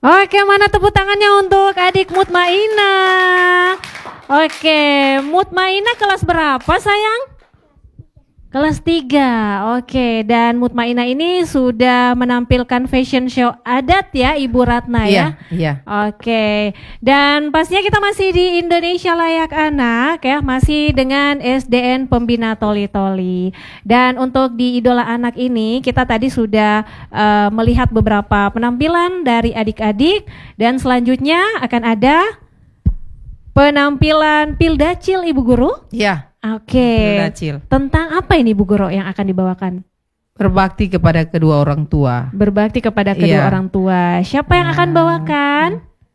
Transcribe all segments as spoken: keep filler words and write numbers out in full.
Oke, mana tepuk tangannya untuk adik Mutmaina. Oke, Mutmaina kelas berapa sayang? Kelas tiga, oke. Dan Mutmaina ini sudah menampilkan fashion show adat ya Ibu Ratna ya? Iya, iya. Oke, dan pastinya kita masih di Indonesia Layak Anak ya, masih dengan S D N Pembina Toli Toli. Dan untuk di Idola Anak ini kita tadi sudah uh, melihat beberapa penampilan dari adik-adik, dan selanjutnya akan ada penampilan Pildacil Ibu Guru. Iya. Oke, Pildacil. Tentang apa ini Bu Guru yang akan dibawakan? Berbakti kepada kedua orang tua. Berbakti kepada kedua Iya. orang tua. Siapa yang akan bawakan?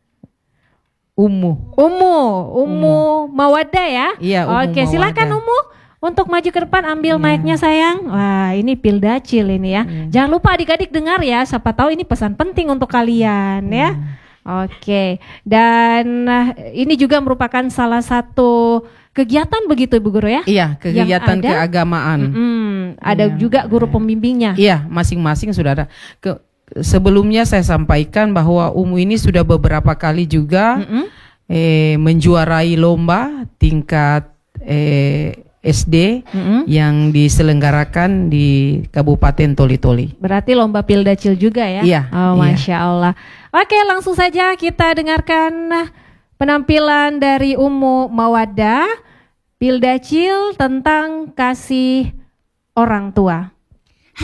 Umu. Umu, Umu Mawaddah ya? Iya, Umu Oke, silakan Mawaddah. Umu untuk maju ke depan, ambil Iya. mic-nya sayang. Wah, ini Pildacil ini ya. Iya. Jangan lupa adik-adik dengar ya, siapa tahu ini pesan penting untuk kalian ya. Oke, dan uh, ini juga merupakan salah satu kegiatan begitu Ibu Guru ya? Iya, kegiatan Yang ada- keagamaan. Mm-mm, ada Iya. juga guru pembimbingnya. Iya, masing-masing sudah ada. Ke, sebelumnya saya sampaikan bahwa Umu ini sudah beberapa kali juga Mm-mm. eh, menjuarai lomba tingkat eh, S D Mm-mm. yang diselenggarakan di Kabupaten Toli Toli. Berarti lomba Pildacil juga ya? Iya, Oh, iya. Masya Allah. Oke, langsung saja kita dengarkan penampilan dari Umu Mawaddah, Pildacil tentang kasih orang tua.